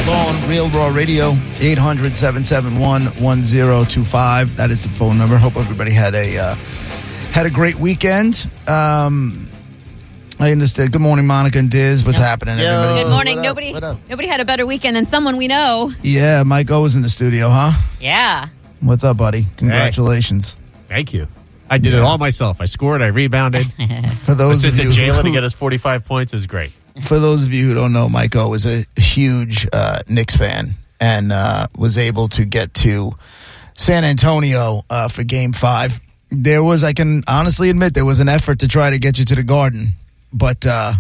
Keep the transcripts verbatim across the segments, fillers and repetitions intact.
phone, Real Raw Radio, eight hundred, seven seven one, one zero two five. That is the phone number. Hope everybody had a uh, had a great weekend. Um, I understand. Good morning, Monica and Diz. What's yeah. happening, Yo, everybody? Good morning. What nobody up? What up? nobody had a better weekend than someone we know. Yeah, Mike O was in the studio, huh? Yeah. What's up, buddy? Congratulations. Hey. Thank you. I did yeah. it all myself. I scored. I rebounded. For those Assisted of you Jalen who, to get us forty-five points. It was great. For those of you who don't know, Mike O is a huge uh, Knicks fan and uh, was able to get to San Antonio uh, for Game Five. There was, I can honestly admit, there was an effort to try to get you to the Garden, but uh,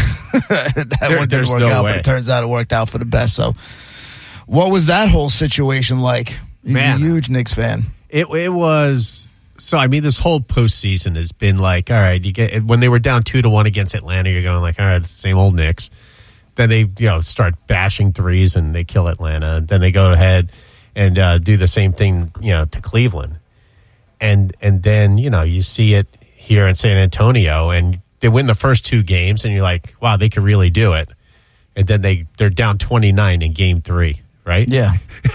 that there, one didn't work no out. way. But it turns out it worked out for the best. So, what was that whole situation like? He's Man, a huge Knicks fan. It it was. So, I mean, this whole postseason has been like, all right, you get when they were down two to one against Atlanta, you're going like, all right, it's the same old Knicks. Then they, you know, start bashing threes and they kill Atlanta. Then they go ahead and uh, do the same thing, you know, to Cleveland. And and then, you know, you see it here in San Antonio and they win the first two games and you're like, wow, they could really do it. And then they, they're down twenty-nine in game three, right? Yeah.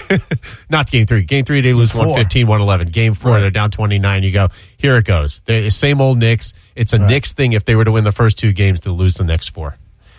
Not game three. Game three, they lose one fifteen, one eleven. Game four, right. They're down twenty-nine. You go, here it goes. The same old Knicks. It's a right. Knicks thing if they were to win the first two games to lose the next four.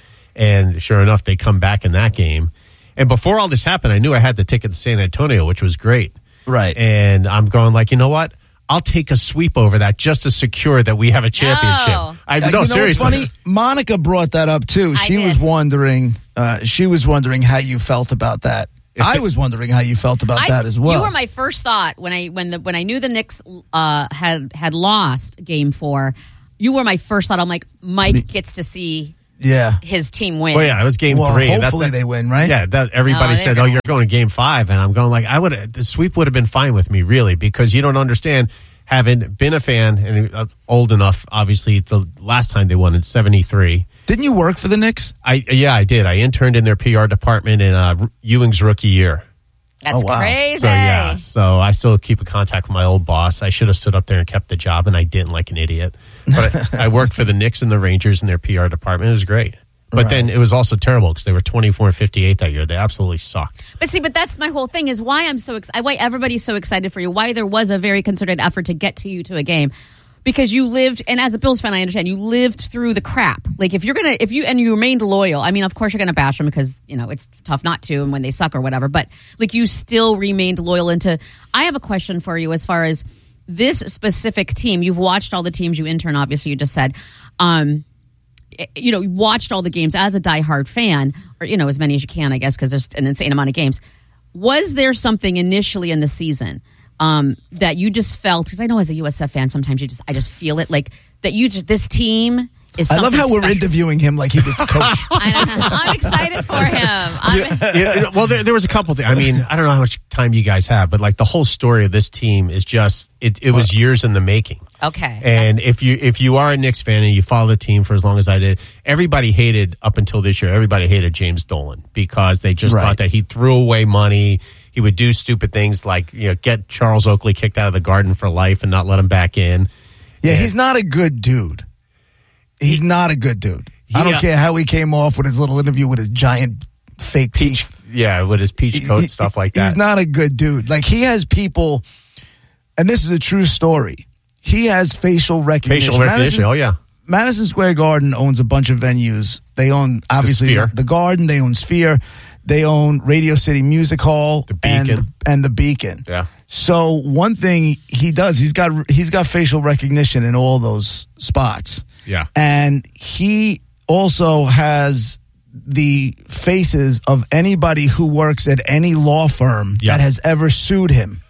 And sure enough, they come back in that game. And before all this happened, I knew I had the ticket to San Antonio, which was great. Right. And I'm going like, you know what? I'll take a sweep over that just to secure that we have a championship. No. I, Uh, no, you know seriously. what's funny? Monica brought that up too. I She did. was wondering. Uh, she was wondering how you felt about that. I was wondering how you felt about I, that as well. You were my first thought when I when the when I knew the Knicks uh, had had lost Game Four. You were my first thought. I'm like, Mike gets to see yeah. his team win. Well, yeah, it was game Well, three. and hopefully that's, they win, right? Yeah, that, everybody No, said, they're "Oh, gonna you're going to game five," and I'm going like, "I would. The sweep would have been fine with me, really, because you don't understand." Having been a fan and uh, old enough, obviously, the last time they won in seventy-three. Didn't you work for the Knicks? I yeah, I did. I interned in their P R department in uh, Ewing's rookie year. That's Oh, wow. crazy. So yeah, so I still keep in contact with my old boss. I should have stood up there and kept the job, and I didn't, like an idiot. But I, I worked for the Knicks and the Rangers in their P R department. It was great. But Right. then it was also terrible because they were twenty-four and fifty-eight that year. They absolutely sucked. But see, but that's my whole thing is why I'm so excited. Why everybody's so excited for you. Why there was a very concerted effort to get to you to a game, because you lived. And as a Bills fan, I understand you lived through the crap. Like if you're gonna, if you and you remained loyal. I mean, of course you're gonna bash them because you know it's tough not to, and when they suck or whatever. But like you still remained loyal. Into I have a question for you as far as this specific team. You've watched all the teams you intern. Obviously, you just said. Um, you know, watched all the games as a diehard fan, or, you know, as many as you can, I guess, because there's an insane amount of games. Was there something initially in the season um, that you just felt, because I know as a U S F fan, sometimes you just, I just feel it, like that you just, this team is I something love how we're special. interviewing him like he was the coach. I, I'm excited for him. I'm, Yeah, well, there, there was a couple things. I mean, I don't know how much time you guys have, but like the whole story of this team is just, it, it was years in the making. okay. And That's- if you if you are a Knicks fan and you follow the team for as long as I did, everybody hated up until this year. Everybody hated James Dolan because they just Right. thought that he threw away money. He would do stupid things like you know get Charles Oakley kicked out of the Garden for life and not let him back in. Yeah, he's not a good dude. He's not a good dude. I don't Yeah. care how he came off with his little interview with his giant fake Peach, teeth. yeah, with his peach coat He- and stuff like that. He's not a good dude. Like he has people, and this is a true story. He has facial recognition. Facial recognition. Madison, Oh yeah. Madison Square Garden owns a bunch of venues. They own obviously the, Sphere. the Garden. They own Sphere. They own Radio City Music Hall The and Beacon. the, and the Beacon. Yeah. So one thing he does, he's got he's got facial recognition in all those spots. Yeah. And he also has the faces of anybody who works at any law firm Yeah. that has ever sued him.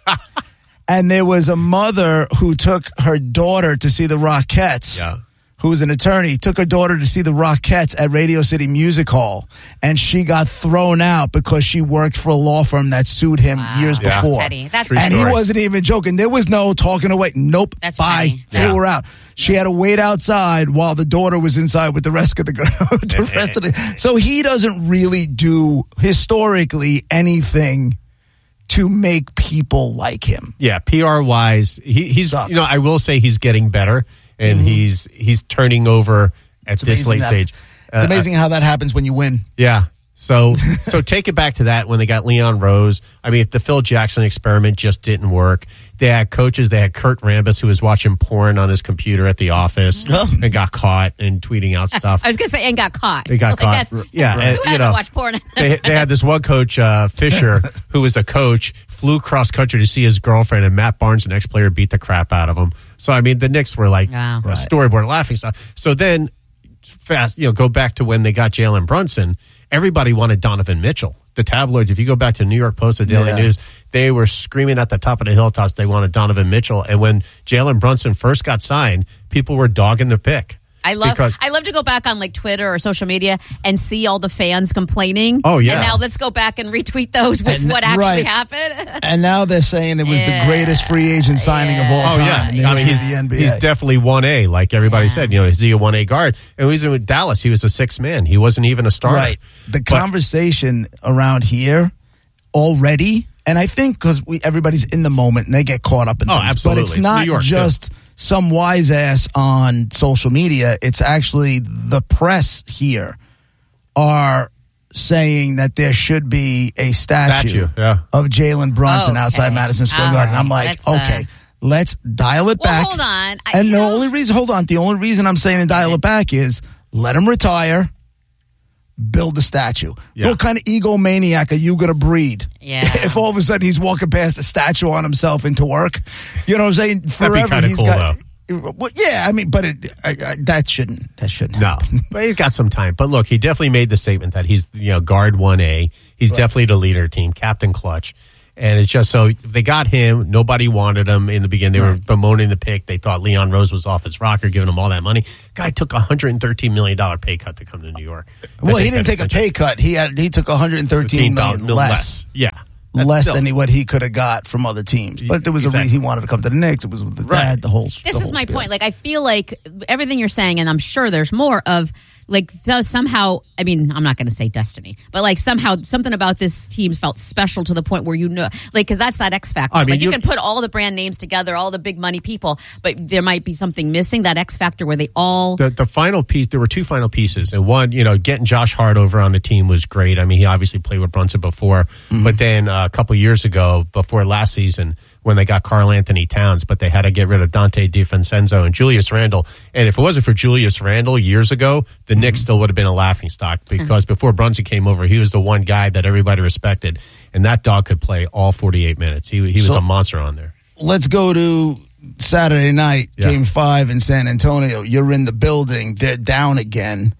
And there was a mother who took her daughter to see the Rockettes, Yeah. who was an attorney, took her daughter to see the Rockettes at Radio City Music Hall, and she got thrown out because she worked for a law firm that sued him Wow. years Yeah. before. petty. That's True And petty. he story. wasn't even joking. There was no talking away. Nope. That's Bye. funny. Threw Yeah. her out. She had to wait outside while the daughter was inside with the rest of the girl. the rest of the, so he doesn't really do historically anything to make people like him. Yeah, P R wise, he, he's Sucks. you know I will say he's getting better, and Mm-hmm. he's he's turning over at this amazing late that- stage. It's Uh, amazing how that happens when you win. Yeah, So, so take it back to that when they got Leon Rose. I mean, if the Phil Jackson experiment just didn't work, they had coaches. They had Kurt Rambis, who was watching porn on his computer at the office Oh. and got caught and tweeting out stuff. I was going to say, and got caught. They got Like, caught. that's- Yeah, Who and, you hasn't know, watched porn? they, they had this one coach, uh, Fisher, who was a coach, flew cross country to see his girlfriend, and Matt Barnes, an ex player, beat the crap out of him. So, I mean, the Knicks were like Wow. a Right. storyboard laughing stuff. So then, fast, you know, go back to when they got Jalen Brunson. Everybody wanted Donovan Mitchell. The tabloids, if you go back to New York Post, the Daily Yeah. News, they were screaming at the top of the hilltops they wanted Donovan Mitchell. And when Jalen Brunson first got signed, people were dogging the pick. I love Because- I love to go back on like Twitter or social media and see all the fans complaining. Oh, yeah. And now let's go back and retweet those with And- what actually right. happened. And now they're saying it was Yeah. the greatest free agent signing of all Yeah. Oh, time. yeah. in the I mean, he's, history of the N B A. he's definitely one A, like everybody Yeah. said. You know, is he a one A guard? And when he was in Dallas, he was a six man. He wasn't even a starter. Right. The But- conversation around here already, and I think because we everybody's in the moment and they get caught up in Oh, things. absolutely. But it's It's not New York, just some wise ass on social media. It's actually the press here are saying that there should be a statue, Statue, yeah. of Jalen Brunson Okay. outside Madison Square All Garden. I'm right. like, Let's, uh, okay, let's dial it Well, back. hold on. I- And you the know- only reason, hold on, the only reason I'm saying to dial it back is let him retire, build the statue. Yeah. What kind of egomaniac are you going to breed? Yeah. If all of a sudden he's walking past a statue on himself into work, you know what I'm saying? Forever kinda he's cool, got. Well, yeah, I mean, but it, I, I, that shouldn't. That shouldn't. No, happen. but he's got some time. But look, he definitely made the statement that he's, you know, guard one A. He's definitely the leader team, captain clutch. And it's just so they got him. Nobody wanted him in the beginning. They were Right. bemoaning the pick. They thought Leon Rose was off his rocker, giving him all that money. Guy took a one hundred thirteen million dollars pay cut to come to New York. Well, I he think didn't that's take a pay cut. He had he took one hundred thirteen million mil less. Yeah. That's Less still- than he, what he could have got from other teams. But there was a Exactly. reason he wanted to come to the Knicks. It was with the Right. dad, the whole This the is whole my spiel. point. Like, I feel like everything you're saying, and I'm sure there's more of, like, does somehow, I mean, I'm not going to say destiny, but like somehow something about this team felt special to the point where you know, like, because that's that X factor. I mean, like, you you- can put all the brand names together, all the big money people, but there might be something missing, that X factor where they all. The, the final piece, there were two final pieces. And one, you know, getting Josh Hart over on the team was great. I mean, he obviously played with Brunson before. Mm-hmm. But then uh, a couple years ago, before last season, when they got Karl Anthony Towns, but they had to get rid of Dante DiVincenzo and Julius Randle. And if it wasn't for Julius Randle years ago, the Knicks still would have been a laughingstock because before Brunson came over, he was the one guy that everybody respected. And that dog could play all forty-eight minutes. He, he was So- a monster on there. Let's go to Saturday night, Yeah. game five in San Antonio. You're in the building. They're down again.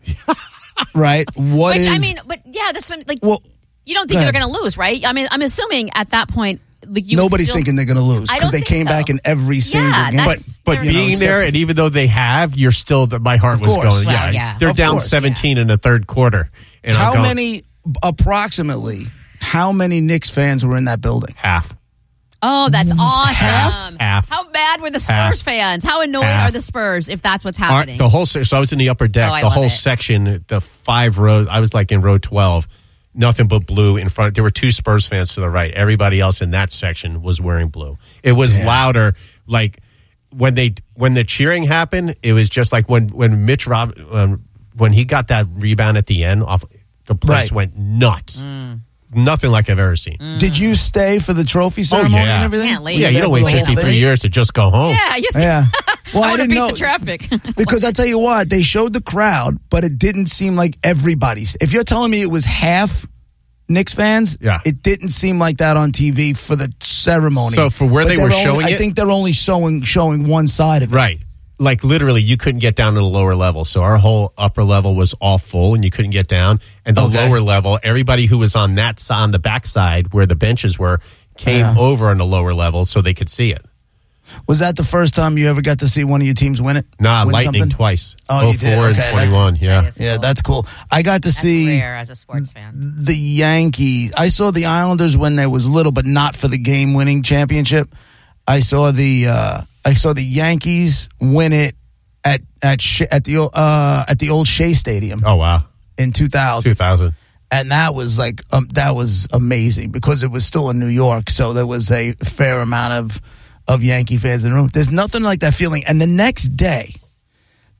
Right? What Which, is? I mean, but yeah, that's what, like, well, you don't go think they're ahead. going to lose, right? I mean, I'm assuming at that point, like, you would nobody's still- thinking they're going to lose I because don't they think came so. back in every single Yeah, game. But that's- but they're- You know, being except- there, and even though they have, you're still the, my heart Of was course. going. Well, yeah, yeah. they're Of down course. seventeen in the third quarter. And I'm How going, many, approximately, how many Knicks fans were in that building? half? Oh, that's awesome. Half? Half. How bad were the Spurs Half. fans? How annoyed Half. are the Spurs if that's what's Our- happening? the whole se- so I was in the upper deck. Oh, I the love whole it. section, the five rows. I was like in row twelve. Nothing but blue in front. There were two Spurs fans to the right. Everybody else in that section was wearing blue. It was Damn. louder. Like when they when the cheering happened, it was just like when when Mitch Rob um, when he got that rebound at the end off. The place Right. went nuts. Mm. Nothing like I've ever seen. Did you stay for the trophy ceremony yeah. and everything? Can't leave. Yeah, you don't wait Wait, fifty-three wait. years to just go home. yeah, yes. Yeah. Well, I, I, want to didn't beat know the traffic. because I tell you what, they showed the crowd, but it didn't seem like everybody. If you're telling me it was half Knicks fans, Yeah. it didn't seem like that on T V for the ceremony. So for where But they they're were only- showing I it- think they're only showing showing one side of it. Right. Like literally, you couldn't get down to the lower level. So our whole upper level was all full, and you couldn't get down. And the Okay. lower level, everybody who was on that side, on the back side where the benches were, came Yeah. over on the lower level so they could see it. Was that the first time you ever got to see one of your teams win it? Nah, Win Lightning something? twice. Oh, you did? four and Okay, that's- twenty-one. Yeah. That is Yeah, cool. that's cool. I got to That's see rare as a sports fan. the Yankees. I saw the Islanders when they was little, but not for the game-winning championship. I saw the uh, I saw the Yankees win it at at Sh- at the uh, at the old Shea Stadium Oh, wow. in two thousand. two thousand. And that was like um, that was amazing because it was still in New York, so there was a fair amount of of Yankee fans in the room. There's nothing like that feeling. And the next day,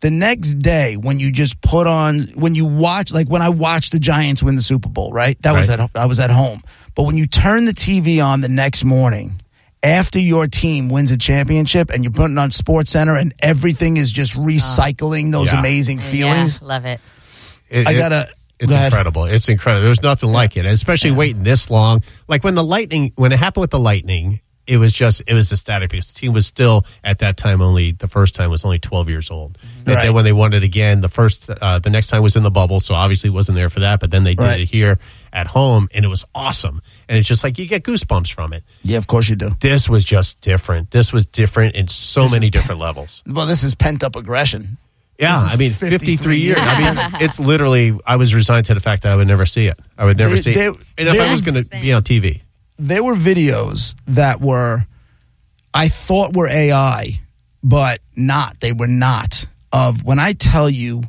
The next day, when you just put on, when you watch, like when I watched the Giants win the Super Bowl, right? That was Right. at I was at home. But when you turn the T V on the next morning, after your team wins a championship, and you're putting on SportsCenter, and everything is just recycling those Yeah. amazing feelings. Yeah, love it. It- I it- gotta. It's go ahead. incredible. It's incredible. There's nothing like it, especially waiting this long. Like when the Lightning, when it happened with the Lightning, it was just, it was ecstatic because the team was still, at that time, only, the first time was only twelve years old. And Right. then when they won it again, the first, uh, the next time was in the bubble, so obviously wasn't there for that, but then they did Right. it here at home, and it was awesome. And it's just like, you get goosebumps from it. Yeah, of course you do. This was just different. This was different in so This many is- different levels. Well, this is pent up aggression. Yeah, This is I mean, fifty-three fifty-three years. years. I mean, it's literally, I was resigned to the fact that I would never see it. I would never They- see they- it. And if I was That's going the to be on T V. There were videos that were, I thought were A I, but not. They were not. Of when I tell you,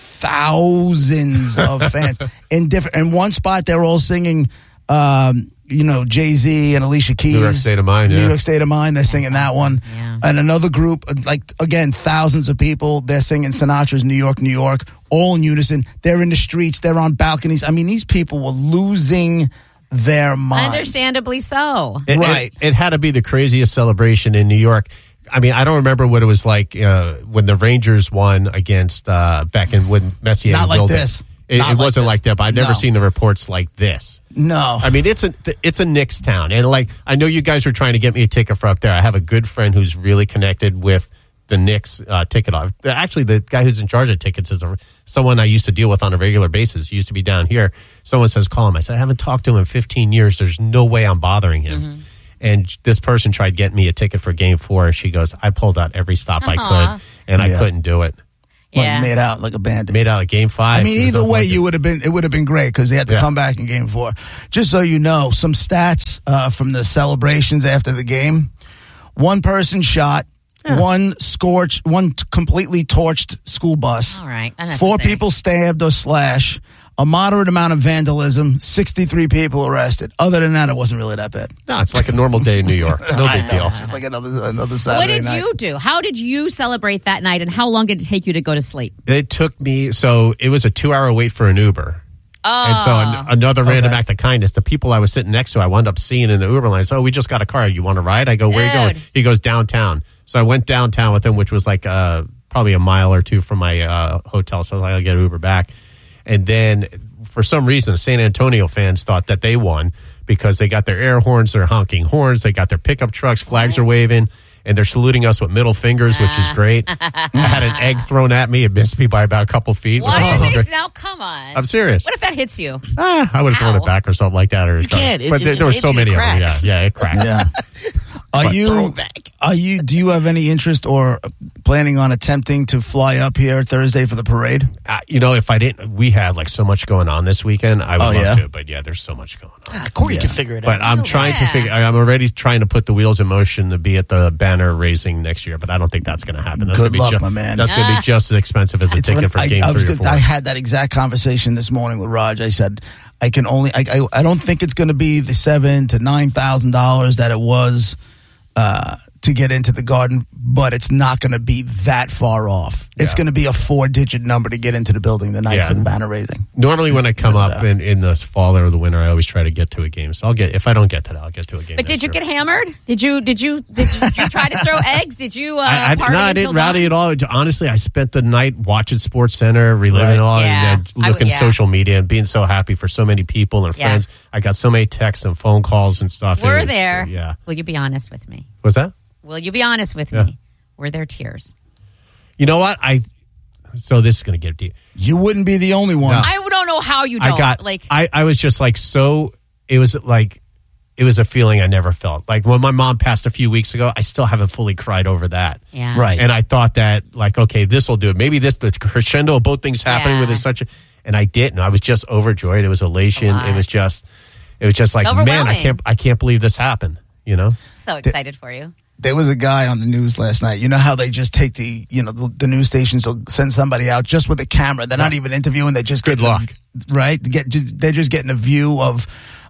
thousands of fans in different. In one spot, they were all singing. Um, you know, Jay-Z and Alicia Keys. New York State of Mind, New yeah. York State of Mind. They're singing that one. Yeah. And another group, like, again, thousands of people. They're singing Sinatra's New York, New York, all in unison. They're in the streets. They're on balconies. I mean, these people were losing their minds. Understandably so. It, Right. It, it had to be the craziest celebration in New York. I mean, I don't remember what it was like uh, when the Rangers won against uh, back in when Messier Not like willed it. this. It, Not it like wasn't this. like that, but I've never No. seen the reports like this. No. I mean, it's a it's a Knicks town, and like I know you guys are trying to get me a ticket for up there. I have a good friend who's really connected with the Knicks uh, ticket off. Actually, the guy who's in charge of tickets is a, someone I used to deal with on a regular basis. He used to be down here. Someone says, call him. I said, I haven't talked to him in fifteen years. There's no way I'm bothering him. Mm-hmm. And this person tried getting me a ticket for game four. And she goes, I pulled out every stop I Aw. could, and I Yeah. couldn't do it. Like, Yeah. made out like a bandit. Made out of game five. I mean, There's either nothing way, like it. you would have been. It would have been great because they had to Yeah. come back in game four. Just so you know, some stats uh, from the celebrations after the game: one person shot, one scorched, one t- completely torched school bus. All right. Four Unnecessary. people stabbed or slashed. A moderate amount of vandalism. Sixty-three people arrested. Other than that, it wasn't really that bad. No, it's like a normal day in New York. No big deal. It's just like another another What Saturday did night. you do? How did you celebrate that night, and how long did it take you to go to sleep? It took me, so it was a two hour wait for an Uber. Oh, And so an, another random Okay. act of kindness. The people I was sitting next to, I wound up seeing in the Uber line. So, oh, we just got a car. You want to ride? I go, where are you going? Dude. He goes, downtown. So I went downtown with him, which was like uh, probably a mile or two from my uh, hotel. So I'll get an Uber back. And then for some reason, San Antonio fans thought that they won because they got their air horns, they're honking horns, they got their pickup trucks, flags are waving, and they're saluting us with middle fingers, which is great. I had an egg thrown at me. It missed me by about a couple feet. why Which are was they great. now? Come on. I'm serious. What if that hits you? Ah, I would have thrown Ow. it back or something like that. Or You can't. It- but there, it- there were it so hits you, many it of them. Yeah, cracks. yeah, it cracked. Yeah. Are Throw you? it back. Are you? Do you have any interest or planning on attempting to fly up here Thursday for the parade? Uh, you know, if I didn't, we have like so much going on this weekend. I would Oh, love yeah? to, but yeah, there's so much going on. Ah, Corey can figure it But out. I'm trying to yeah. figure. I'm already trying to put the wheels in motion to be at the banner raising next year. But I don't think that's going to happen. That's Good gonna be luck, ju- my man. That's going to be just as expensive as a It's ticket when for I, game I was three or good- four. I had that exact conversation this morning with Raj. I said, I can only. I. I, I don't think it's going to be the seven to nine thousand dollars that it was uh, to get into the Garden, but it's not going to be that far off. It's Yeah. going to be a four-digit number to get into the building the night Yeah. for the banner raising. Normally, when I come Remember up that. in, in the fall or the winter, I always try to get to a game. So I'll get. If I don't get to that, I'll get to a game. But did next you year. get hammered? Did you? Did you? Did you, did you try to throw eggs? Did you? Uh, I, I, party no, I until didn't rowdy dawn? at all. Honestly, I spent the night watching Sports Center, reliving Right. it all, Yeah. and then I looking would- yeah. social media and being so happy for so many people and Yeah. friends. I got so many texts and phone calls and stuff. It Were was- there? Yeah. Will you be honest with me? Was that? Will you be honest with Yeah. me? Were there tears? You know what? I. So this is going to get deep. You wouldn't be the only one. No. I don't know how you don't. I got like. I, I was just like so it was like it was a feeling I never felt. Like when my mom passed a few weeks ago, I still haven't fully cried over that. yeah. Right. And I thought that like, okay, this will do it. Maybe this the crescendo of both things happening Yeah. with it such a and I didn't. I was just overjoyed. It was elation. A lot. It was just it was just like, It's man, I overwhelming. can't I can't believe this happened, you know? So excited for you. There was a guy on the news last night. You know how they just take the, you know, the, the news stations will send somebody out just with a camera. They're not even interviewing. They're just Good getting a- luck. right? Get, they're just getting a view of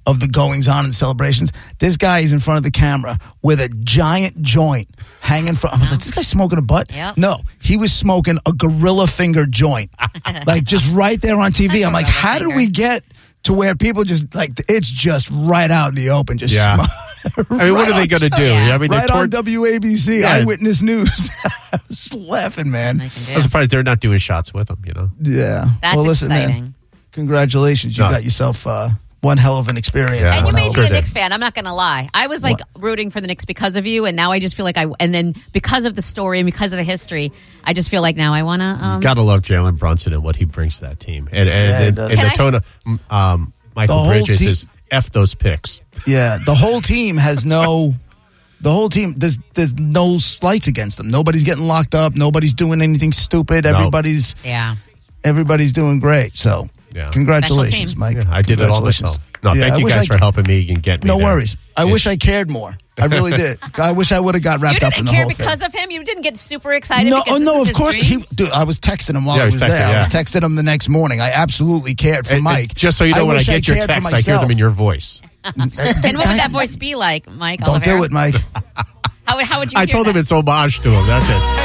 of the goings on and celebrations. This guy is in front of the camera with a giant joint hanging from. I was like, this guy's smoking a butt? Yep. No, he was smoking a gorilla finger joint, like just right there on T V. I'm like, how did we get to where people just like it's just right out in the open? Just Yeah. smoke. I mean, what are they going to do? Yeah. I mean, they Right tore- on W A B C, Yeah. Eyewitness News. I was laughing, man. I can do. I'm surprised they're not doing shots with them, you know? Yeah. That's well, listen, exciting. man. Congratulations. You No. got yourself uh, one hell of an experience. Yeah. And you One made hell of me a- a Sure Knicks fan. I'm not going to lie. I was like What? rooting for the Knicks because of you, and now I just feel like I. And then because of the story and because of the history, I just feel like now I want to. Um, Got to love Jalen Brunson and what he brings to that team. And, and, Yeah, he and, does. and Can the I- tone of um, The Michael whole Bridges team- is F those picks. Yeah. The whole team has no. The whole team, there's there's no slights against them. Nobody's getting locked up. Nobody's doing anything stupid. No. Everybody's yeah. everybody's doing great. So, Yeah. congratulations, Special Mike. Yeah, I did it all Congratulations. myself. No, Yeah, thank I you wish guys I- for helping me and getting me No there. worries. I Yeah. wish I cared more. I really did. I wish I would have got You wrapped up in didn't the care whole because thing. of him. You didn't get super excited. No, because oh, this no, is of his course. dream? He, dude, I was texting him while Yeah, I he was was there. texting, I was yeah. texting him the next morning. I absolutely cared for And- and Mike. just so you know, I when I wish get your cared for text, I hear them myself. in your voice. And what would that voice be like, Mike? Don't Oliveira? do it, Mike. How would how would you? I hear told that? him it's homage to him. That's it.